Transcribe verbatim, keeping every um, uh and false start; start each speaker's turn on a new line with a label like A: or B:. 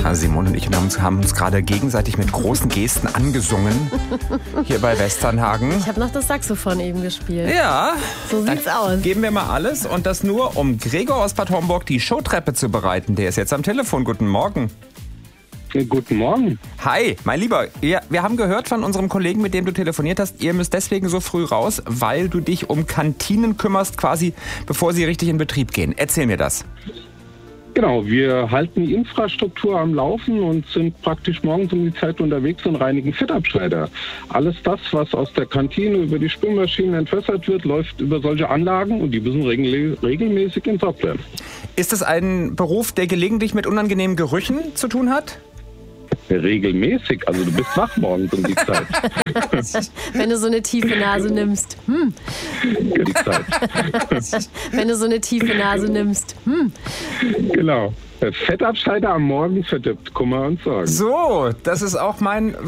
A: Simone und ich haben uns, haben uns gerade gegenseitig mit großen Gesten angesungen. Hier bei Westernhagen.
B: Ich habe noch das Saxophon eben gespielt.
A: Ja.
B: So sieht's aus.
A: Geben wir mal alles und das nur, um Gregor aus Bad Homburg die Showtreppe zu bereiten. Der ist jetzt am Telefon. Guten Morgen.
C: Guten Morgen.
A: Hi, mein Lieber. Ja, wir haben gehört von unserem Kollegen, mit dem du telefoniert hast, ihr müsst deswegen so früh raus, weil du dich um Kantinen kümmerst, quasi bevor sie richtig in Betrieb gehen. Erzähl mir das.
C: Genau, wir halten die Infrastruktur am Laufen und sind praktisch morgens um die Zeit unterwegs und reinigen Fettabschneider. Alles das, was aus der Kantine über die Spülmaschinen entwässert wird, läuft über solche Anlagen und die müssen regel- regelmäßig entsorgt werden.
A: Ist es ein Beruf, der gelegentlich mit unangenehmen Gerüchen zu tun hat?
C: Regelmäßig, also du bist wach morgens um die Zeit.
B: Wenn du so eine tiefe Nase nimmst. Hm.
C: Für die Zeit.
B: Wenn du so eine tiefe Nase nimmst. Hm.
C: Genau. Fettabschneider am Morgen verdirbt Kummer und Sorgen.
A: So, das ist auch mein